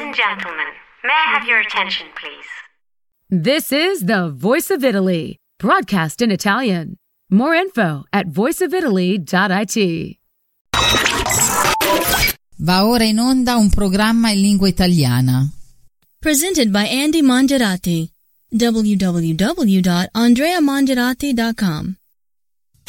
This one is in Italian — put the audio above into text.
and gentlemen, may I have your attention, please? This is the Voice of Italy, broadcast in Italian. More info at voiceofitaly.it. Va ora in onda un programma in lingua italiana. Presented by Andy Mongerati. www.andreamongerati.com